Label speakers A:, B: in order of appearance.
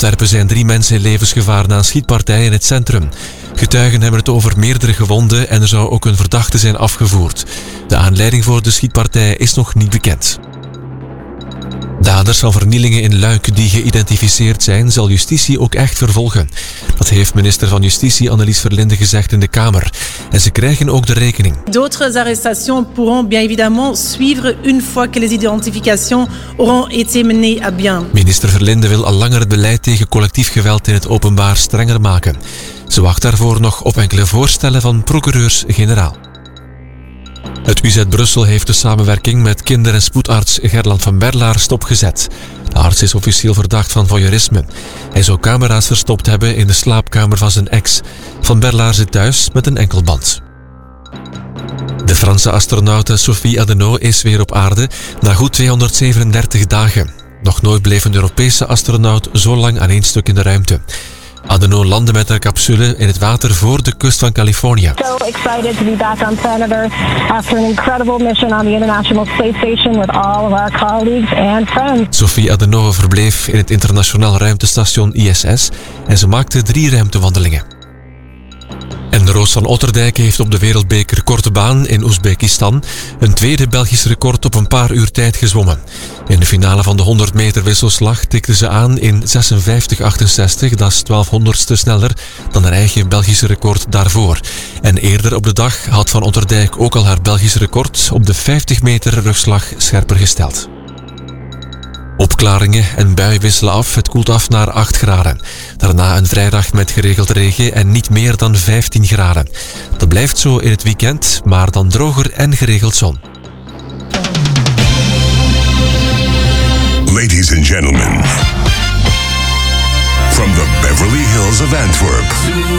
A: Antwerpen zijn 3 mensen in levensgevaar na een schietpartij in het centrum. Getuigen hebben het over meerdere gewonden en er zou ook een verdachte zijn afgevoerd. De aanleiding voor de schietpartij is nog niet bekend. Daders van vernielingen in Luik die geïdentificeerd zijn, zal justitie ook echt vervolgen. Dat heeft minister van Justitie Annelies Verlinde gezegd in de Kamer. En ze krijgen ook de rekening.
B: D'autres arrestations pourront bien évidemment suivre une fois que les identifications auront été menées à bien.
A: Minister Verlinde wil al langer het beleid tegen collectief geweld in het openbaar strenger maken. Ze wacht daarvoor nog op enkele voorstellen van procureurs-generaal. Het UZ Brussel heeft de samenwerking met kinder- en spoedarts Gerland van Berlaar stopgezet. De arts is officieel verdacht van voyeurisme. Hij zou camera's verstopt hebben in de slaapkamer van zijn ex. Van Berlaar zit thuis met een enkelband. De Franse astronaute Sophie Adenau is weer op aarde na goed 237 dagen. Nog nooit bleef een Europese astronaut zo lang aan één stuk in de ruimte. Adenau landde met haar capsule in het water voor de kust van Californië.
C: So excited to be back on planet Earth after an incredible mission on the International Space Station with all of our colleagues and friends.
A: Sophie Adenau verbleef in het internationaal ruimtestation ISS en ze maakte 3 ruimtewandelingen. En Roos van Otterdijk heeft op de Wereldbeker Korte Baan in Oezbekistan een tweede Belgisch record op een paar uur tijd gezwommen. In de finale van de 100 meter wisselslag tikte ze aan in 56,68, dat is 1200ste sneller dan haar eigen Belgische record daarvoor. En eerder op de dag had Van Otterdijk ook al haar Belgisch record op de 50 meter rugslag scherper gesteld. Opklaringen en buien wisselen af. Het koelt af naar 8 graden. Daarna een vrijdag met geregeld regen en niet meer dan 15 graden. Dat blijft zo in het weekend, maar dan droger en geregeld zon.
D: Ladies and gentlemen, from the Beverly Hills of Antwerp,